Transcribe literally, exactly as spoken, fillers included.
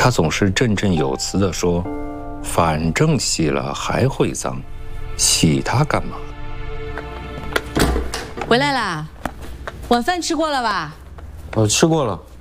他总是振振有词地说：“反正洗了还会脏，洗它干嘛？” 回来啦，晚饭吃过了吧？ 我吃过了。